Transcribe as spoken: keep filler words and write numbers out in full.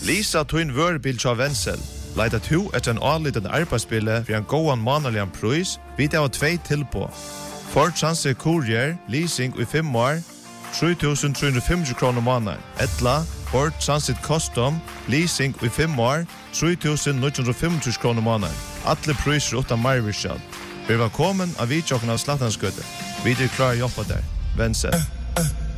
Lisa Twin Wörbil av Wenzel. Leita to etter en avliten arbeidsspille for en gåan manalian pris, vi det var tvei tilpå. Ford Transit Courier, leasing i fem år, tre tusen tre hundre og femti kroner måneden. Etla, Ford Transit Custom, leasing i fem år, tre tusen ni hundre og femti kroner måneden. Alle priser utan marvirskjall. Vi var kommet av vidtjokken av Slattanskøtte. Vi er klar å jobbe der. Wenzel.